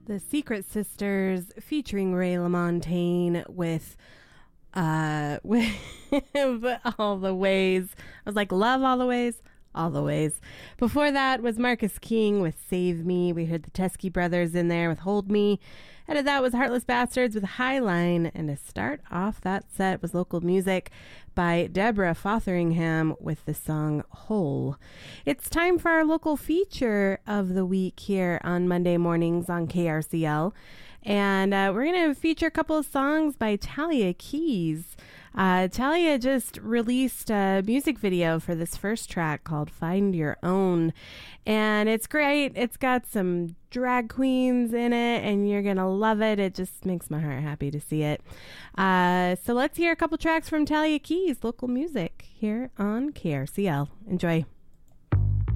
The Secret Sisters featuring Ray LaMontagne with with All the Ways. I was like, love all the ways, all the ways. Before that was Marcus King with Save Me. We heard the Teskey Brothers in there with Hold Me. Out of that was Heartless Bastards with Highline. And to start off that set was local music by Deborah Fotheringham with the song Whole. It's time for our local feature of the week here on Monday mornings on KRCL. And we're going to feature a couple of songs by Talia Keys. Talia just released a music video for this first track called Find Your Own. And it's great. It's got some drag queens in it, and you're going to love it. It just makes my heart happy to see it. So let's hear a couple tracks from Talia Keys, local music, here on KRCL. Enjoy.